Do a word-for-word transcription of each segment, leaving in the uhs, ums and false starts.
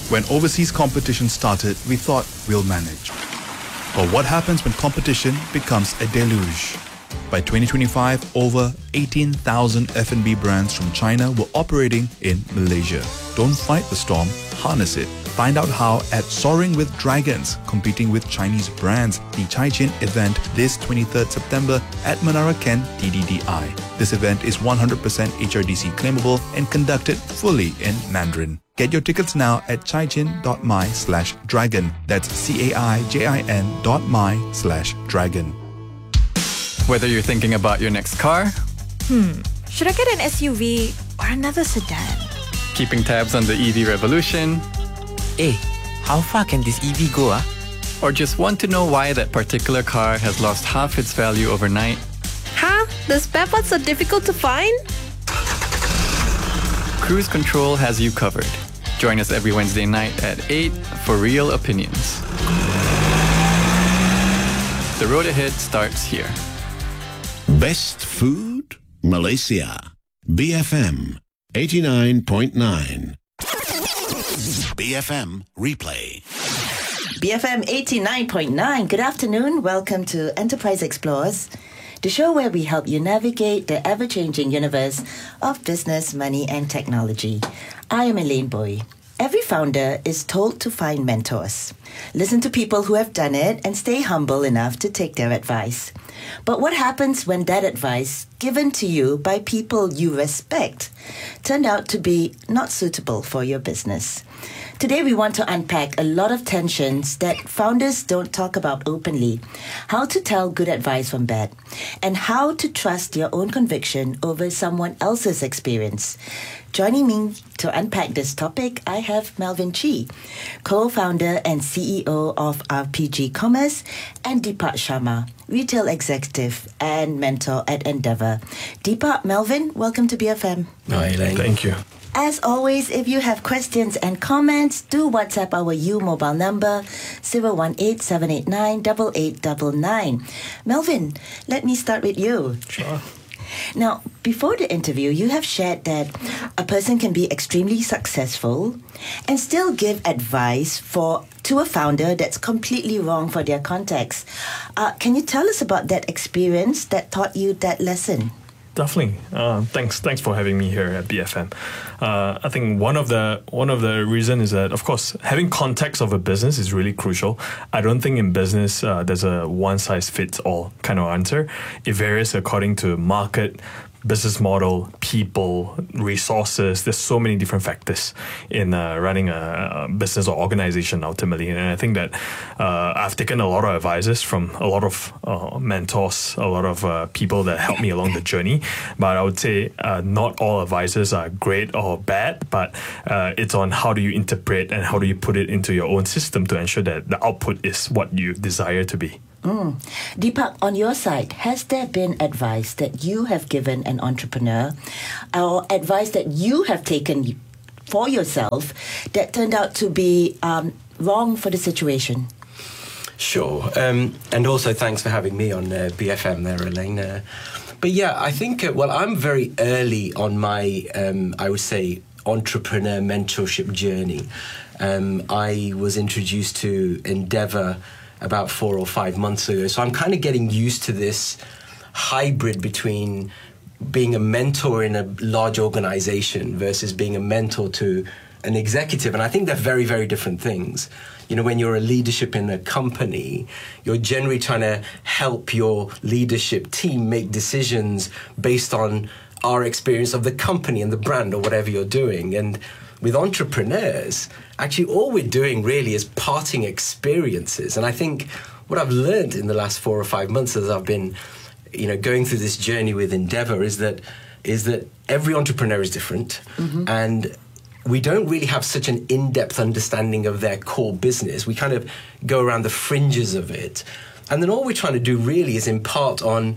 When overseas competition started, we thought we'll manage. But what happens when competition becomes a deluge? By twenty twenty-five, over eighteen thousand F and B brands from China were operating in Malaysia. Don't fight the storm, harness it. Find out how at Soaring with Dragons, competing with Chinese brands, the Caixin event this twenty-third September at Menara Ken T D D I. This event is one hundred percent H R D C claimable and conducted fully in Mandarin. Get your tickets now at caixin.my slash dragon. That's C-A-I-J-I-N dot my slash dragon. Whether you're thinking about your next car, Hmm, should I get an S U V or another sedan? keeping tabs on the E V revolution, Eh, how far can this E V go, ah? or just want to know why that particular car has lost half its value overnight, Huh? The spare parts are difficult to find? Cruise Control has you covered. Join us every Wednesday night at eight for Real Opinions. The road ahead starts here. Best Food Malaysia. B F M eighty-nine point nine. B F M Replay. B F M eighty-nine point nine. Good afternoon. Welcome to Enterprise Explores, the show where we help you navigate the ever-changing universe of business, money, and technology. I am Elaine Boy. Every founder is told to find mentors. Listen to people who have done it and stay humble enough to take their advice. But what happens when that advice, given to you by people you respect, turned out to be not suitable for your business? Today we want to unpack a lot of tensions that founders don't talk about openly, how to tell good advice from bad, and how to trust your own conviction over someone else's experience. Joining me to unpack this topic, I have Melvin Chee, co-founder and C E O of R P G Commerce, and Deepak Sharma, retail executive and mentor at Endeavour. Deepak, Melvin, welcome to B F M. Hi, Elaine. Thank you. As always, if you have questions and comments, do WhatsApp our U mobile number zero one eight, seven eight nine, eight eight nine nine. Melvin, let me start with you. Sure. Now, before the interview, you have shared that a person can be extremely successful and still give advice for to a founder that's completely wrong for their context. Uh, can you tell us about that experience that taught you that lesson? Definitely. Uh, thanks. Thanks for having me here at B F M. Uh, I think one of the one of the reason is that, of course, having context of a business is really crucial. I don't think in business uh, there's a one size fits all kind of answer. It varies according to market, business model, people, resources. There's so many different factors in uh, running a, a business or organization ultimately. And I think that uh, I've taken a lot of advices from a lot of uh, mentors, a lot of uh, people that helped me along the journey. But I would say uh, not all advices are great or bad, but uh, it's on how do you interpret and how do you put it into your own system to ensure that the output is what you desire to be. Mm. Deepak, on your side, has there been advice that you have given an entrepreneur or advice that you have taken for yourself that turned out to be um, wrong for the situation? Sure. Um, and also thanks for having me on uh, B F M there, Elaine. Uh, but yeah, I think, uh, well, I'm very early on my, um, I would say, entrepreneur mentorship journey. Um, I was introduced to Endeavour about four or five months ago. So I'm kind of getting used to this hybrid between being a mentor in a large organization versus being a mentor to an executive. And I think they're very, very different things. You know, when you're a leadership in a company, you're generally trying to help your leadership team make decisions based on our experience of the company and the brand or whatever you're doing. And with entrepreneurs, actually all we're doing really is parting experiences. And I think what I've learned in the last four or five months as I've been, you know, going through this journey with Endeavour is that is that every entrepreneur is different. Mm-hmm. And we don't really have such an in-depth understanding of their core business. We kind of go around the fringes of it. And then all we're trying to do really is impart on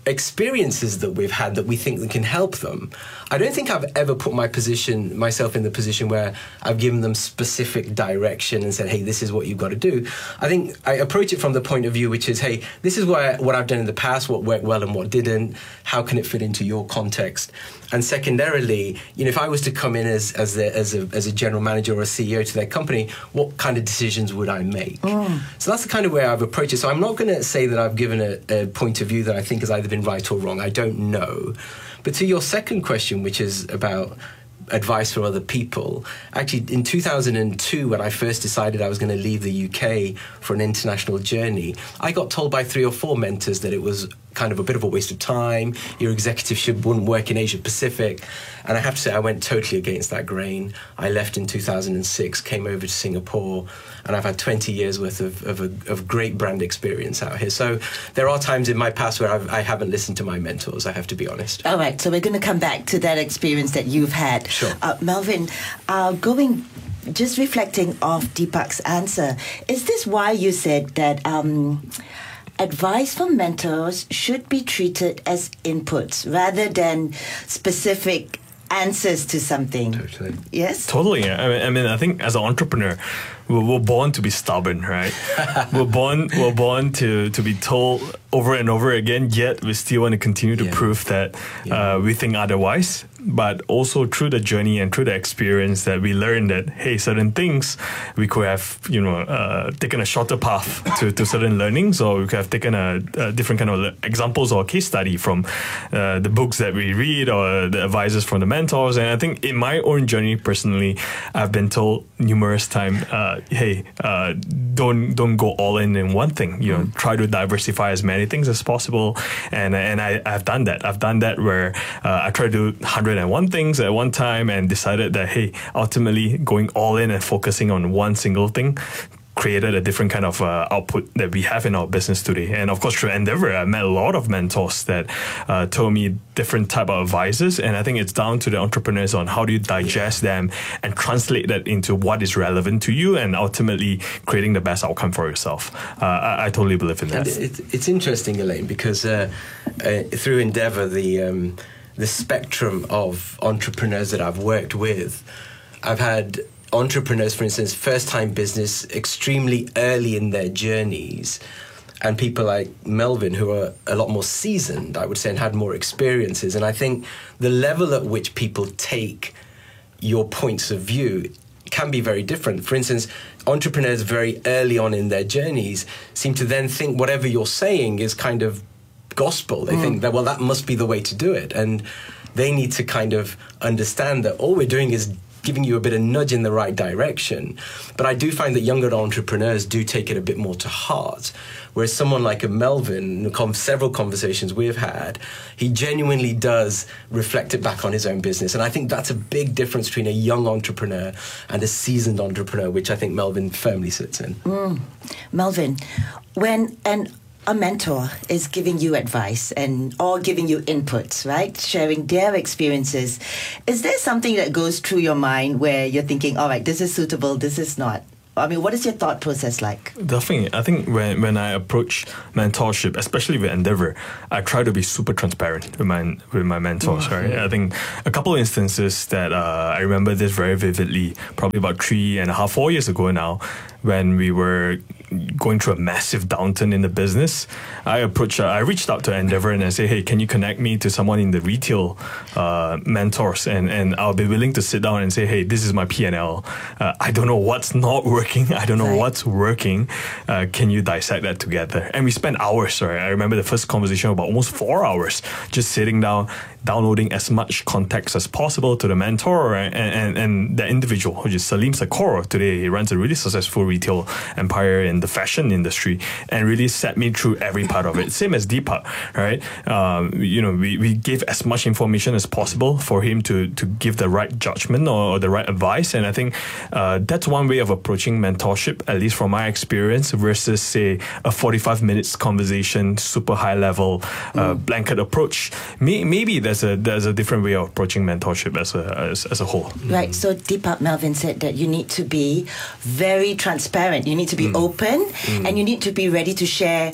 experiences that we've had that we think that can help them. I don't think I've ever put my position, myself in the position where I've given them specific direction and said, hey, this is what you've got to do. I think I approach it from the point of view, which is, hey, this is what, I, what I've done in the past, what worked well and what didn't. How can it fit into your context? And secondarily, you know, if I was to come in as as a, as a, as a general manager or a C E O to their company, what kind of decisions would I make? Mm. So that's the kind of way I've approached it. So I'm not going to say that I've given a, a point of view that I think has either been right or wrong. I don't know. But to your second question, which is about advice from other people, actually in two thousand two, when I first decided I was going to leave the U K for an international journey, I got told by three or four mentors that it was kind of a bit of a waste of time. Your executiveship wouldn't work in Asia Pacific. And I have to say, I went totally against that grain. I left in two thousand six, came over to Singapore, and I've had twenty years worth of, of, a, of great brand experience out here. So there are times in my past where I've, I haven't listened to my mentors, I have to be honest. All right, so we're going to come back to that experience that you've had. Sure. Uh, Melvin, uh, going... just reflecting off Deepak's answer, is this why you said that um, advice from mentors should be treated as inputs rather than specific answers to something? Totally. Yes? Totally. I mean, I mean, I think as an entrepreneur, we're, we're born to be stubborn, right? we're born, we're born to, to be told over and over again, yet we still want to continue to yeah. prove that yeah. uh, we think otherwise. But also through the journey and through the experience that we learned that, hey, certain things we could have, you know, uh, taken a shorter path to, to certain learnings, or we could have taken a, a different kind of examples or case study from uh, the books that we read or the advisors from the mentors. And I think in my own journey personally, I've been told numerous times, uh, hey, uh, don't don't go all in in one thing. You know, mm. try to diversify as many things as possible. And and I, I've done that. I've done that where uh, I try to do one hundred and one things at one time and decided that, hey, ultimately going all in and focusing on one single thing created a different kind of uh, output that we have in our business today. And of course, through Endeavor, I met a lot of mentors that uh, told me different type of advices. And I think it's down to the entrepreneurs on how do you digest them and translate that into what is relevant to you and ultimately creating the best outcome for yourself. Uh, I, I totally believe in that. And it, it's interesting, Elaine, because uh, uh, through Endeavor, the um, the spectrum of entrepreneurs that I've worked with, I've had entrepreneurs, for instance, first-time business, extremely early in their journeys, and people like Melvin, who are a lot more seasoned, I would say, and had more experiences. And I think the level at which people take your points of view can be very different. For instance, entrepreneurs very early on in their journeys seem to then think whatever you're saying is kind of gospel. They mm. think that, well, that must be the way to do it. And they need to kind of understand that all we're doing is giving you a bit of nudge in the right direction. But I do find that younger entrepreneurs do take it a bit more to heart. Whereas someone like a Melvin, several conversations we've had, he genuinely does reflect it back on his own business. And I think that's a big difference between a young entrepreneur and a seasoned entrepreneur, which I think Melvin firmly sits in. Mm. Melvin, when an a mentor is giving you advice and or giving you inputs, right? Sharing their experiences. Is there something that goes through your mind where you're thinking, all right, this is suitable, this is not? I mean, what is your thought process like? Definitely. I think when, when I approach mentorship, especially with Endeavor, I try to be super transparent with my with my mentors, mm-hmm. right? I think a couple of instances that uh, I remember this very vividly, probably about three and a half, four years ago now, when we were going through a massive downturn in the business, I approached, uh, I reached out to Endeavor and I say, hey, can you connect me to someone in the retail uh, mentors? And, and I'll be willing to sit down and say, hey, this is my P and L. Uh, I don't know what's not working. I don't know right. what's working. Uh, can you dissect that together? And we spent hours, right? I remember the first conversation about almost four hours, just sitting down, downloading as much context as possible to the mentor and, and, and the individual, which is Salim Sakoro. Today, he runs a really successful retail empire in the fashion industry and really set me through every part of it. Same as Deepak, right? Um, you know, we, we gave as much information as possible for him to, to give the right judgment or, or the right advice. And I think uh, that's one way of approaching mentorship, at least from my experience, versus, say, a forty-five minutes conversation, super high level, uh, mm. blanket approach. May, maybe there's a there's a different way of approaching mentorship as a as, as a whole. Right. So Deepak, Melvin said that you need to be very transparent. You need to be mm. open, mm. and you need to be ready to share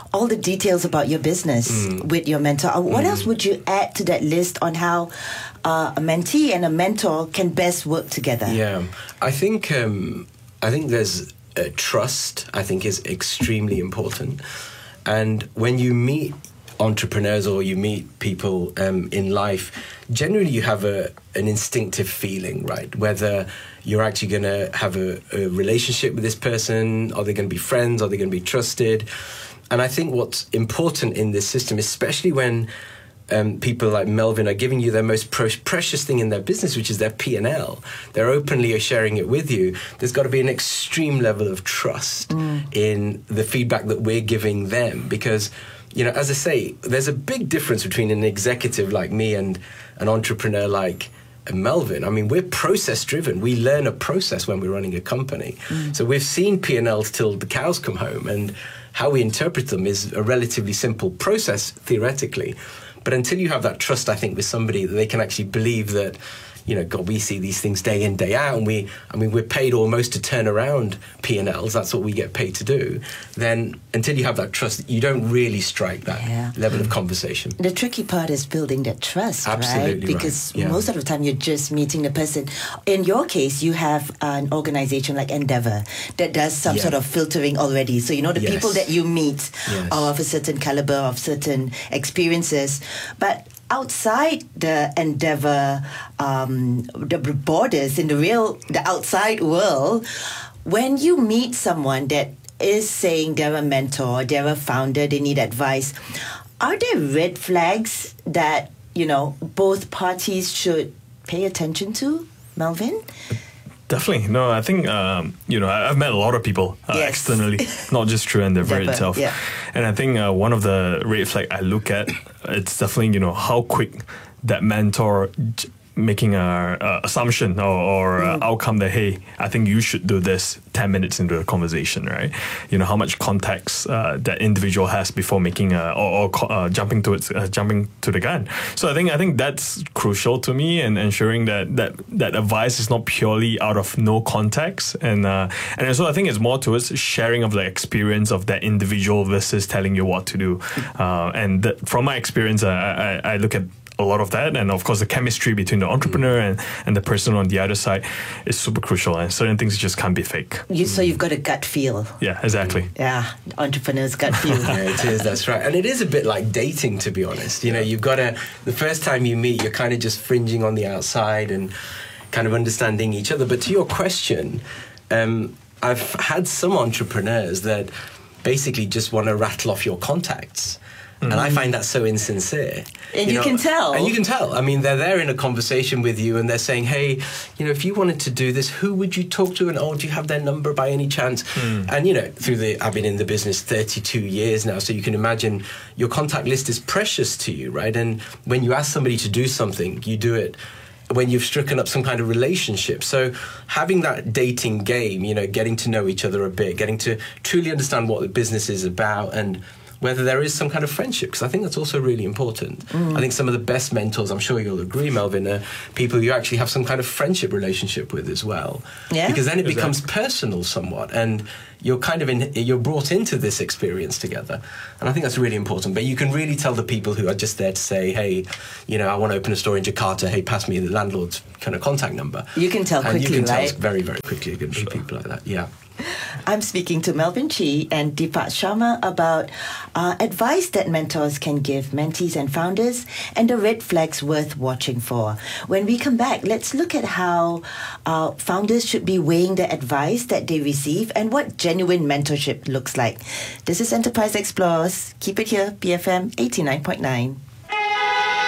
all the details about your business Mm. with your mentor. Uh, What else would you add to that list on how uh, a mentee and a mentor can best work together? Yeah, I think um, I think there's uh, trust. I think is extremely important, and when you meet entrepreneurs or you meet people um, in life, generally you have a an instinctive feeling, right? Whether you're actually going to have a, a relationship with this person, are they going to be friends, are they going to be trusted? And I think what's important in this system, especially when um, people like Melvin are giving you their most pro- precious thing in their business, which is their P and L. They're openly sharing it with you. There's got to be an extreme level of trust mm. in the feedback that we're giving them, because, you know, as I say, there's a big difference between an executive like me and an entrepreneur like Melvin. I mean, we're process driven. We learn a process when we're running a company. Mm. So we've seen P and Ls till the cows come home, and how we interpret them is a relatively simple process theoretically. But until you have that trust, I think, with somebody that they can actually believe that, you know, God, we see these things day in, day out, and we, I mean, we're paid almost to turn around P and Ls. That's what we get paid to do. Then until you have that trust, you don't really strike that Yeah. level of conversation. The tricky part is building that trust, Absolutely right? right. Because Yeah. most of the time you're just meeting the person. In your case, you have an organization like Endeavour that does some Yeah. sort of filtering already. So you know the Yes. people that you meet Yes. are of a certain caliber, of certain experiences. But outside the Endeavour, um, the borders, in the real, the outside world, when you meet someone that is saying they're a mentor, they're a founder, they need advice, are there red flags that, you know, both parties should pay attention to, Melvin? Definitely. No, I think, um, you know, I- I've met a lot of people uh, Yes. externally, not just through Endeavour Endeavour, itself. yeah. And I think uh, one of the red flag I look at, it's definitely, you know, how quick that mentor j- making a, a assumption or, or Mm. a outcome that, hey, I think you should do this ten minutes into the conversation, right? You know, how much context uh, that individual has before making a, or, or co- uh, jumping to its, uh, jumping to the gun. So I think I think that's crucial to me, and ensuring that that, that advice is not purely out of no context, and uh, and also I think it's more towards sharing of the experience of that individual versus telling you what to do. Uh, and th- from my experience, uh, I, I look at a lot of that, and of course the chemistry between the entrepreneur and, and the person on the other side is super crucial, and certain things just can't be fake. You, so you've got a gut feel. Yeah, exactly. Yeah, entrepreneur's gut feel. Yeah, it is, that's right. And it is a bit like dating, to be honest. You know, you've got to, the first time you meet, you're kind of just fringing on the outside and kind of understanding each other. But to your question, um, I've had some entrepreneurs that basically just want to rattle off your contacts. And I find that so insincere. And you can tell. And you can tell. I mean, they're there in a conversation with you and they're saying, hey, you know, if you wanted to do this, who would you talk to? And, oh, do you have their number by any chance? Mm. And, you know, through the, I've been in the business thirty-two years now, so you can imagine your contact list is precious to you, right? And when you ask somebody to do something, you do it when you've stricken up some kind of relationship. So having that dating game, you know, getting to know each other a bit, getting to truly understand what the business is about, and whether there is some kind of friendship, because I think that's also really important. Mm. I think some of the best mentors, I'm sure you'll agree, Melvin, are people you actually have some kind of friendship relationship with as well. Yeah. Because then it Exactly. becomes personal somewhat, and you're kind of in, you're brought into this experience together. And I think that's really important. But you can really tell the people who are just there to say, hey, you know, I want to open a store in Jakarta, hey, pass me the landlord's kind of contact number. You can tell and quickly, you can right? tell very, very quickly. It can be people like that, yeah. I'm speaking to Melvin Chi and Deepak Sharma about uh, advice that mentors can give mentees and founders, and the red flags worth watching for. When we come back, let's look at how uh, founders should be weighing the advice that they receive and what genuine mentorship looks like. This is Enterprise Explorers. Keep it here, B F M eighty-nine point nine.